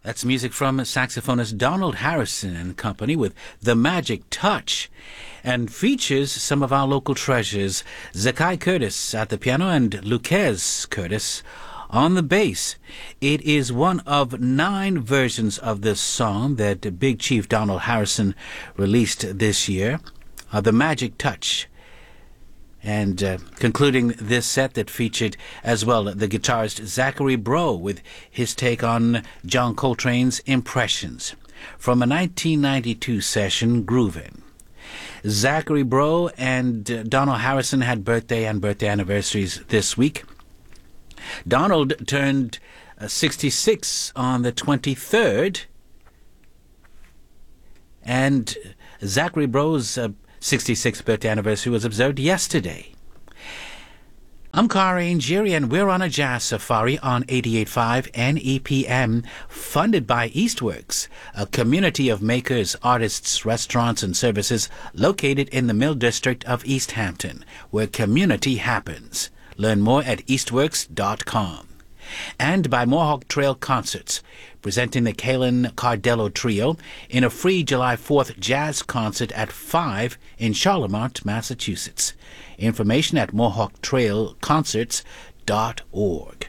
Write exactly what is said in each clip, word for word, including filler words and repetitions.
That's music from saxophonist Donald Harrison and Company with The Magic Touch, and features some of our local treasures, Zakai Curtis at the piano and Luquez Curtis on the bass. It is one of nine versions of this song that Big Chief Donald Harrison released this year, uh, The Magic Touch. And uh, concluding this set that featured as well the guitarist Zachary Breaux with his take on John Coltrane's Impressions from a nineteen ninety-two session, Groovin'. Zachary Breaux and uh, Donald Harrison had birthday and birthday anniversaries this week. Donald turned uh, sixty-six on the twenty-third, and Zachary Breaux's uh, sixty-sixth birthday anniversary was observed yesterday. I'm Kari Njeri, and we're on a jazz safari on eighty-eight point five N E P M, funded by Eastworks, a community of makers, artists, restaurants, and services located in the Mill District of East Hampton, where community happens. Learn more at eastworks dot com. And by Mohawk Trail Concerts, presenting the Kalen Cardello Trio in a free July fourth jazz concert at five in Charlemont, Massachusetts. Information at mohawk trail concerts dot org.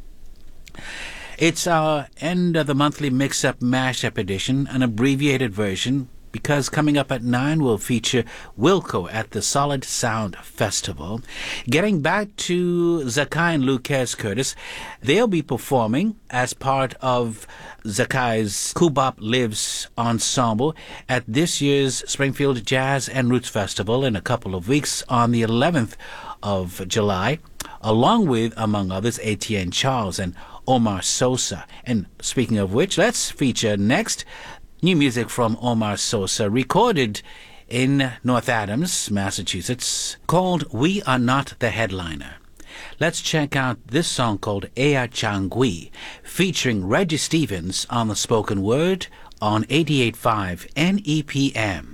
It's our end of the monthly mix-up mashup edition, an abbreviated version, because coming up at nine will feature Wilco at the Solid Sound Festival. Getting back to Zakai and Luquez Curtis, they'll be performing as part of Zakai's Kubop Lives ensemble at this year's Springfield Jazz and Roots Festival in a couple of weeks on the eleventh of July, along with, among others, Etienne Charles and Omar Sosa. And speaking of which, let's feature next new music from Omar Sosa, recorded in North Adams, Massachusetts, called We Are Not the Headliner. Let's check out this song called Ea Changui, featuring Reggie Stevens on the spoken word on eighty-eight point five N E P M.